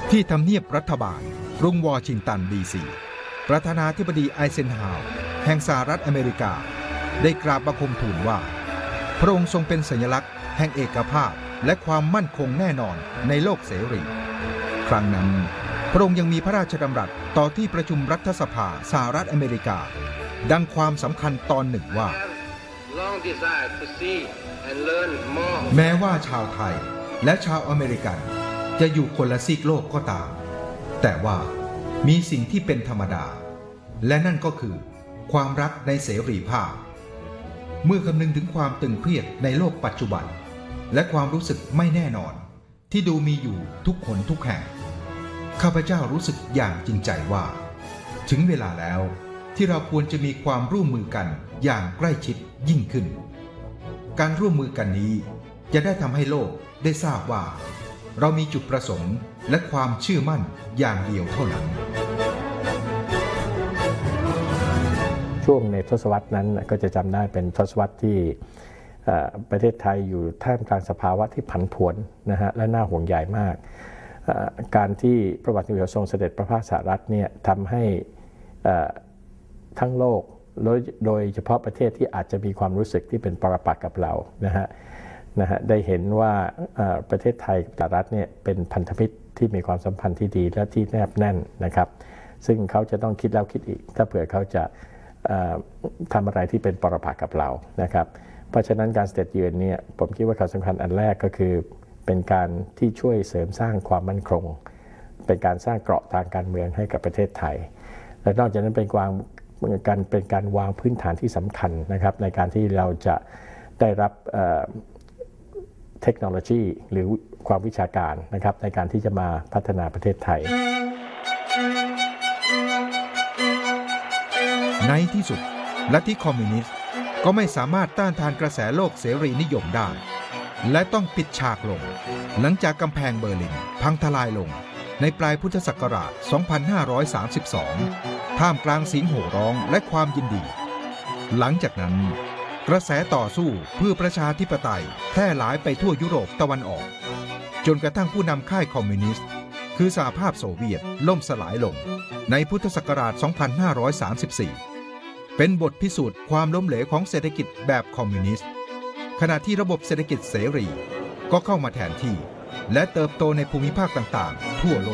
ที่ทำเนียบรัฐบาลกรุงวอชิงตันดีซีประธานาธิบดีไอเซนฮาวร์แห่งสหรัฐอเมริกาได้กราบบังคมทูลว่าพระองค์ทรงเป็นสัญลักษณ์แห่งเอกภาพและความมั่นคงแน่นอนในโลกเสรีครั้งนั้นพระองค์ยังมีพระราชดำรัสต่อที่ประชุมรัฐสภาสหรัฐอเมริกาดังความสำคัญตอนหนึ่งว่าแม้ว่าชาวไทยและชาวอเมริกันจะอยู่คนละซีกโลกก็ตามแต่ว่ามีสิ่งที่เป็นธรรมดาและนั่นก็คือความรักในเสรีภาพเมื่อคำนึงถึงความตึงเครียดในโลกปัจจุบันและความรู้สึกไม่แน่นอนที่ดูมีอยู่ทุกคนทุกแห่งข้าพเจ้ารู้สึกอย่างจริงใจว่าถึงเวลาแล้วที่เราควรจะมีความร่วมมือกันอย่างใกล้ชิดยิ่งขึ้นการร่วมมือกันนี้จะได้ทำให้โลกได้ทราบว่าเรามีจุดประสงค์และความเชื่อมั่นอย่างเดียวเท่านั้นช่วงในทศวรรษนั้นก็จะจำได้เป็นทศวรรษที่ประเทศไทยอยู่ท่ามกลางสภาวะที่ผันผวนนะฮะและน่าห่วงใยมากการที่พระบาทสมเด็จทรงเสด็จประพาสสหรัฐเนี่ยทำให้ทั้งโลกโดยเฉพาะประเทศที่อาจจะมีความรู้สึกที่เป็นปรปักษ์กับเรานะฮะได้เห็นว่าประเทศไทยกับสหรัฐเนี่ยเป็นพันธมิตรที่มีความสัมพันธ์ที่ดีและที่แนบแน่นนะครับซึ่งเขาจะต้องคิดแล้วคิดอีกถ้าเผื่อเขาจะทำอะไรที่เป็นปรปักษ์กับเรานะครับเพราะฉะนั้นการเสด็จเยือนเนี่ยผมคิดว่าข่าวสำคัญอันแรกก็คือเป็นการที่ช่วยเสริมสร้างความมั่นคงเป็นการสร้างเกราะทางการเมืองให้กับประเทศไทยและนอกจากนั้นเป็นการวางพื้นฐานที่สำคัญนะครับในการที่เราจะได้รับเทคโนโลยีหรือความวิชาการนะครับในการที่จะมาพัฒนาประเทศไทยในที่สุดลัทธิคอมมิวนิสต์ก็ไม่สามารถต้านทานกระแสโลกเสรีนิยมได้และต้องปิดฉากลงหลังจากกำแพงเบอร์ลินพังทลายลงในปลายพุทธศักราช 2532 ท่ามกลางเสียงโห่ร้องและความยินดีหลังจากนั้นกระแสต่อสู้เพื่อประชาธิปไตยแพร่หลายไปทั่วยุโรปตะวันออกจนกระทั่งผู้นำค่ายคอมมิวนิสต์คือสหภาพโซเวียตล่มสลายลงในพุทธศักราช 2534 เป็นบทพิสูจน์ความล้มเหลวของเศรษฐกิจแบบคอมมิวนิสต์ขณะที่ระบบเศรษฐกิจเสรีก็เข้ามาแทนที่และเติบโตในภูมิภาคต่างๆทั่วโลก